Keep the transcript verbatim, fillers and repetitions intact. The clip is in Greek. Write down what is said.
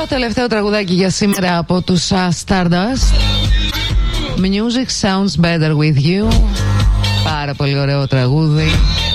Το τελευταίο τραγουδάκι για σήμερα από τους uh, Stardust. Music sounds better with you. Πάρα πολύ ωραίο τραγούδι.